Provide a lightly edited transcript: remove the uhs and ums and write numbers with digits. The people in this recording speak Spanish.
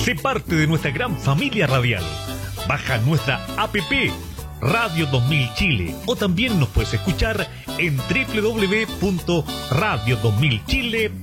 Sé parte de nuestra gran familia radial. Baja nuestra APP Radio 2000 Chile o también nos puedes escuchar en www.radio2000chile.cl.